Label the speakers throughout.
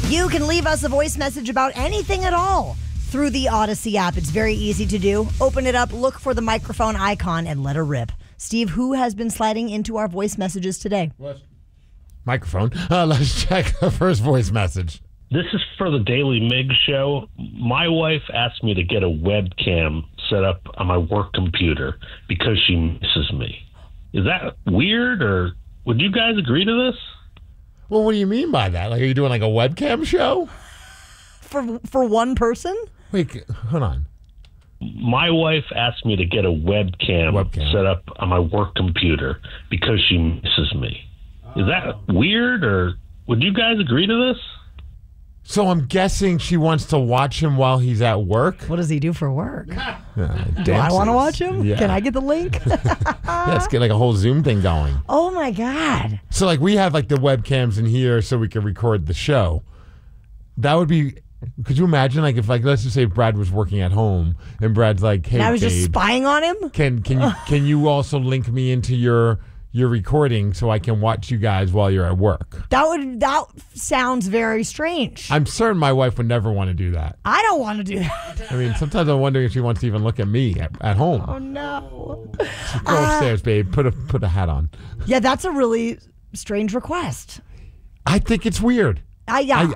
Speaker 1: You can leave us a voice message about anything at all through the Odyssey app. It's very easy to do. Open it up, look for the microphone icon, and let her rip. Steve, who has been sliding into our voice messages today?
Speaker 2: Microphone. Let's check the first voice message.
Speaker 3: This is for the Daily Mig show. My wife asked me to get a webcam set up on my work computer because she misses me. Is that weird, or would you guys agree to this?
Speaker 2: Well, what do you mean by that? Like, are you doing like a webcam show?
Speaker 1: For one person?
Speaker 2: Wait, hold on.
Speaker 3: My wife asked me to get a webcam set up on my work computer because she misses me. Is that weird, or would you guys agree to this?
Speaker 2: So I'm guessing she wants to watch him while he's at work.
Speaker 1: What does he do for work? Do
Speaker 2: Dances.
Speaker 1: I want to watch him?
Speaker 2: Yeah.
Speaker 1: Can I get the link?
Speaker 2: Yeah, let's get like a whole Zoom thing going.
Speaker 1: Oh my God.
Speaker 2: So like we have like the webcams in here so we can record the show. That would be. Could you imagine like if like let's just say Brad was working at home and Brad's like, hey,
Speaker 1: and I was
Speaker 2: babe,
Speaker 1: just spying on him?
Speaker 2: Can you also link me into your recording so I can watch you guys while you're at work?
Speaker 1: That sounds very strange.
Speaker 2: I'm certain my wife would never want to do that.
Speaker 1: I don't want to do that.
Speaker 2: I mean, sometimes I'm wondering if she wants to even look at me at home.
Speaker 1: Oh no.
Speaker 2: Go upstairs, babe. Put a hat on.
Speaker 1: Yeah, that's a really strange request.
Speaker 2: I think it's weird.
Speaker 1: Yeah.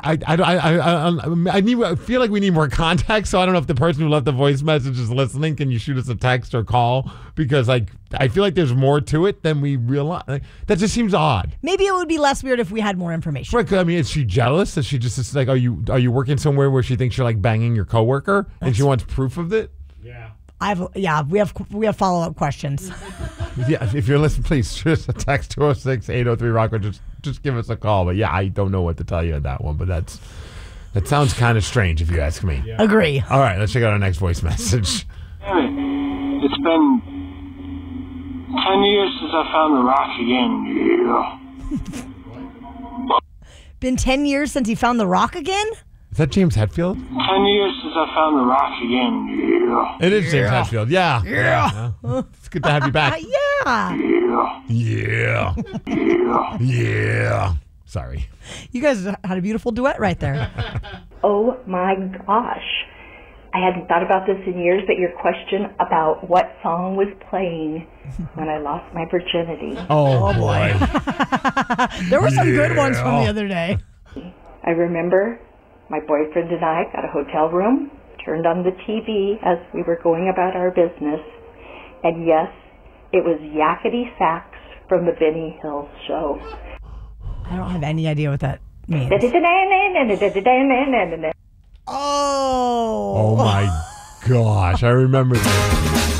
Speaker 2: I feel like we need more context. So I don't know if the person who left the voice message is listening. Can you shoot us a text or call? Because like I feel like there's more to it than we realize. Like, that just seems odd.
Speaker 1: Maybe it would be less weird if we had more information.
Speaker 2: Right? I mean, is she jealous? Is she just like, are you working somewhere where she thinks you're like banging your coworker and she wants proof of it?
Speaker 1: Yeah. We have follow-up questions.
Speaker 2: Yeah, if you're listening, please shoot us a text 206-803-ROCK or just give us a call. But yeah, I don't know what to tell you on that one, but that sounds kind of strange if you ask me.
Speaker 1: Yeah. Agree.
Speaker 2: All right, let's check out our next voice message.
Speaker 4: Hey, it's been 10 years since I found the rock again. Yeah.
Speaker 1: Been 10 years since he found the rock again?
Speaker 2: Is that James Hetfield?
Speaker 4: 10 years since I found the rock again. Yeah.
Speaker 2: It is James Hetfield. Yeah. Yeah. It's good to have you back.
Speaker 1: Yeah.
Speaker 2: Yeah. Yeah. Yeah. Sorry.
Speaker 1: You guys had a beautiful duet right there.
Speaker 5: Oh my gosh. I hadn't thought about this in years, but your question about what song was playing when I lost my virginity.
Speaker 2: Oh boy.
Speaker 1: There were some good ones from the other day.
Speaker 5: I remember my boyfriend and I got a hotel room, turned on the TV as we were going about our business, and yes, it was Yakety Sax from the Benny Hill Show.
Speaker 1: I don't have any idea what that means.
Speaker 2: Oh my gosh, I remember that.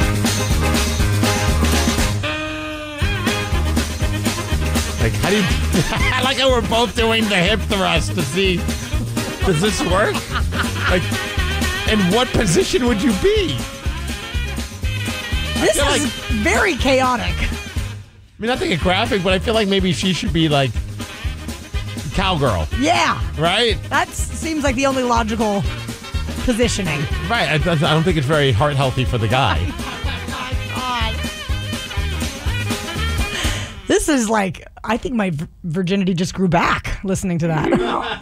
Speaker 2: Like, how do you... I like how we're both doing the hip thrust to see... Does this work? Like, in what position would you be?
Speaker 1: This is very chaotic.
Speaker 2: I mean, nothing graphic, but I feel like maybe she should be like cowgirl.
Speaker 1: Yeah.
Speaker 2: Right?
Speaker 1: That seems like the only logical positioning.
Speaker 2: Right. I don't think it's very heart healthy for the guy.
Speaker 1: This is like, I think my virginity just grew back listening to that.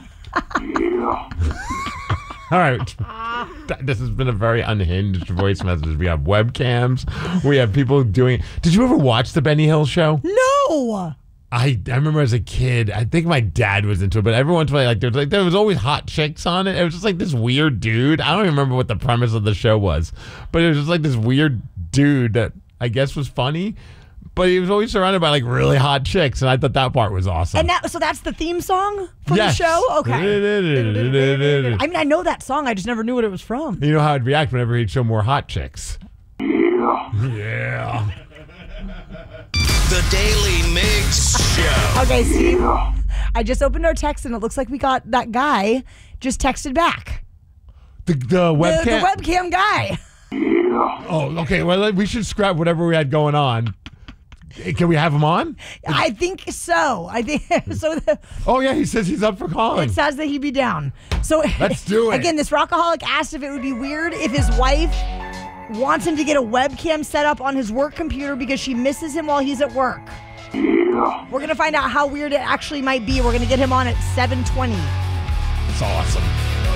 Speaker 2: All right. This has been a very unhinged voice message. We have webcams. We have people doing... Did you ever watch the Benny Hill Show?
Speaker 1: No.
Speaker 2: I remember as a kid, I think my dad was into it, but every once in a while, there was always hot chicks on it. It was just like this weird dude. I don't even remember what the premise of the show was, but it was just like this weird dude that I guess was funny. But he was always surrounded by like really hot chicks, and I thought that part was awesome.
Speaker 1: And so that's the theme song for the show? Okay. I mean, I know that song. I just never knew what it was from.
Speaker 2: You know how I'd react whenever he'd show more hot chicks. Yeah.
Speaker 6: The Daily Mix Show.
Speaker 1: Okay, Steve. I just opened our text, and it looks like we got that guy just texted back.
Speaker 2: The webcam?
Speaker 1: The webcam guy.
Speaker 2: Oh, okay. Well, we should scrap whatever we had going on. Can we have him on?
Speaker 1: I think so. So.
Speaker 2: Oh yeah, he says he's up for calling.
Speaker 1: It says that he'd be down. So
Speaker 2: let's do it.
Speaker 1: Again, this rockaholic asked if it would be weird if his wife wants him to get a webcam set up on his work computer because she misses him while he's at work. We're gonna find out how weird it actually might be. We're gonna get him on at 7:20.
Speaker 2: It's awesome.